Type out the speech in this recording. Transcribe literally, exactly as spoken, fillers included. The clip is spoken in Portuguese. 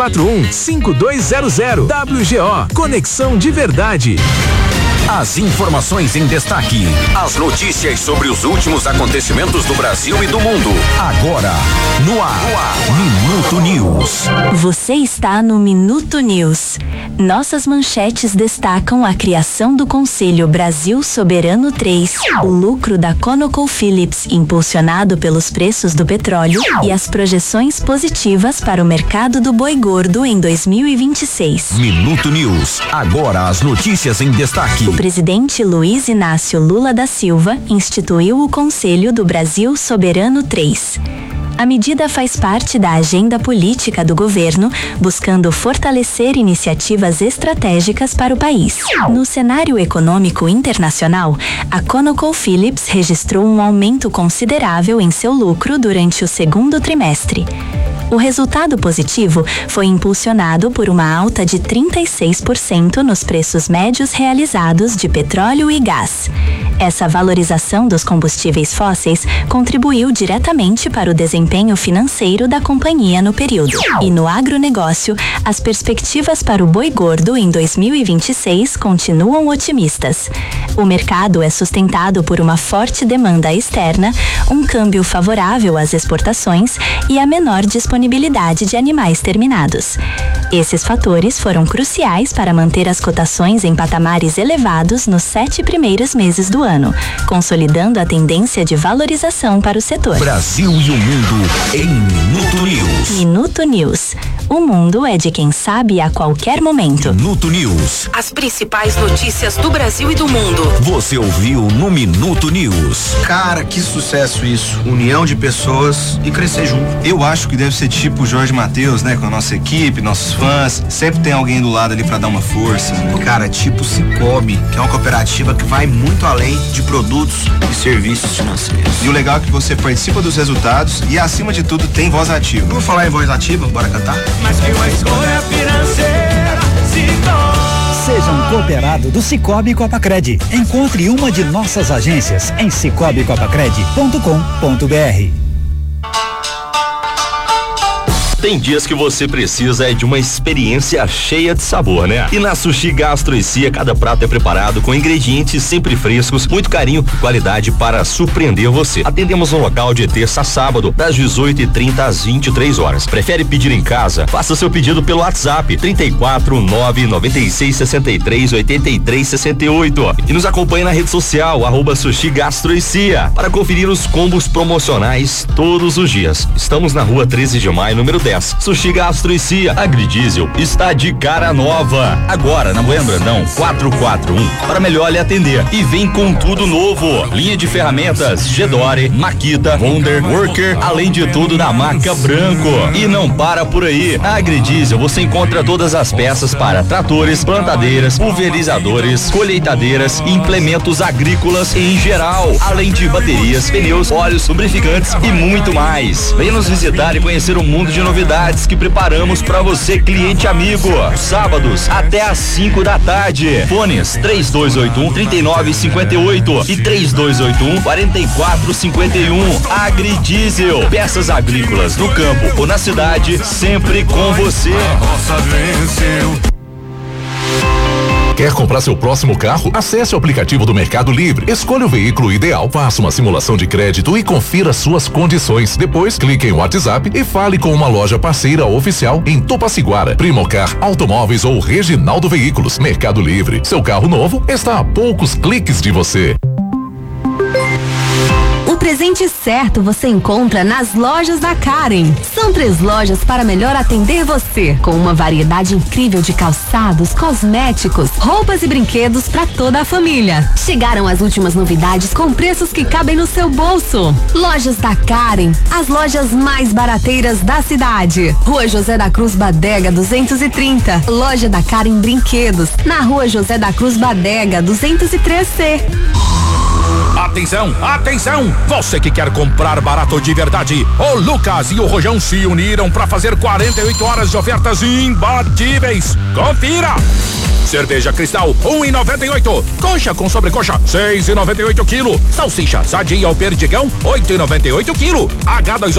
quatro um cinco dois zero zero. W G O Conexão de Verdade. As informações em destaque, as notícias sobre os últimos acontecimentos do Brasil e do mundo. Agora, no ar, no ar. Minuto News. Você está no Minuto News. Nossas manchetes destacam a criação do Conselho Brasil Soberano três, o lucro da ConocoPhillips impulsionado pelos preços do petróleo e as projeções positivas para o mercado do boi gordo em dois mil e vinte e seis. Minuto News. Agora as notícias em destaque. O presidente Luiz Inácio Lula da Silva instituiu o Conselho do Brasil Soberano três. A medida faz parte da agenda política do governo, buscando fortalecer iniciativas estratégicas para o país. No cenário econômico internacional, a ConocoPhillips registrou um aumento considerável em seu lucro durante o segundo trimestre. O resultado positivo foi impulsionado por uma alta de trinta e seis por cento nos preços médios realizados de petróleo e gás. Essa valorização dos combustíveis fósseis contribuiu diretamente para o desempenho financeiro da companhia no período. E no agronegócio, as perspectivas para o boi gordo em dois mil e vinte e seis continuam otimistas. O mercado é sustentado por uma forte demanda externa, um câmbio favorável às exportações e a menor disponibilidade de animais terminados. Esses fatores foram cruciais para manter as cotações em patamares elevados nos sete primeiros meses do ano, consolidando a tendência de valorização para o setor. Brasil e o mundo em Minuto News. Minuto News. O mundo é de quem sabe a qualquer momento. Minuto News. As principais notícias do Brasil e do mundo. Você ouviu no Minuto News. Cara, que sucesso isso. União de pessoas e crescer junto. Eu acho que deve ser tipo o Jorge Mateus, né? Com a nossa equipe, nossos fãs. Sempre tem alguém do lado ali pra dar uma força, né? Cara, tipo o Sicoob, que é uma cooperativa que vai muito além de produtos e serviços financeiros. E o legal é que você participa dos resultados e, acima de tudo, tem voz ativa. Vamos falar em voz ativa? Bora cantar? Mas que uma escolha financeira se torna. Seja um cooperado do Sicoob Copacred. Encontre uma de nossas agências em cicobi copacred ponto com ponto br. Tem dias que você precisa é de uma experiência cheia de sabor, né? E na Sushi Gastro e Cia, cada prato é preparado com ingredientes sempre frescos, muito carinho e qualidade para surpreender você. Atendemos no local de terça a sábado, das dezoito e trinta às vinte e três horas. Prefere pedir em casa? Faça seu pedido pelo WhatsApp trinta e quatro, nove noventa e seis, sessenta e três, oitenta e três, sessenta e oito. E nos acompanhe na rede social, arroba Sushi Gastro e Cia, para conferir os combos promocionais todos os dias. Estamos na rua treze de maio, número dez. Sushi Gastro e Cia, Agridiesel está de cara nova. Agora na Moema Brandão quatrocentos e quarenta e um, para melhor lhe atender. E vem com tudo novo. Linha de ferramentas Gedore, Makita, Wonder, Worker, além de tudo da marca Branco. E não para por aí. Na Agridiesel você encontra todas as peças para tratores, plantadeiras, pulverizadores, colheitadeiras, implementos agrícolas em geral, além de baterias, pneus, óleos, lubrificantes e muito mais. Venha nos visitar e conhecer um mundo de novidades que preparamos para você, cliente amigo. Sábados até às cinco da tarde. Fones três dois oito um, três nove cinco oito e três dois oito um, quatro quatro cinco um. Agridiesel, peças agrícolas no campo ou na cidade, sempre com você. A roça venceu. Quer comprar seu próximo carro? Acesse o aplicativo do Mercado Livre, escolha o veículo ideal, faça uma simulação de crédito e confira suas condições. Depois, clique em WhatsApp e fale com uma loja parceira oficial em Tupaciguara, Primocar Automóveis ou Reginaldo Veículos. Mercado Livre, seu carro novo está a poucos cliques de você. O presente certo você encontra nas lojas da Karen. São três lojas para melhor atender você, com uma variedade incrível de calçados, cosméticos, roupas e brinquedos para toda a família. Chegaram as últimas novidades com preços que cabem no seu bolso. Lojas da Karen, as lojas mais barateiras da cidade. Rua José da Cruz Badega duzentos e trinta. Loja da Karen Brinquedos, na Rua José da Cruz Badega duzentos e três C. Atenção, atenção! Você que quer comprar barato de verdade, o Lucas e o Rojão se uniram para fazer quarenta e oito horas de ofertas imbatíveis. Confira! Cerveja Cristal, um e noventa e oito. Coxa com sobrecoxa, seis e noventa e oito quilo. Salsicha Sadia ou Perdigão, oito e noventa e oito quilo. H dois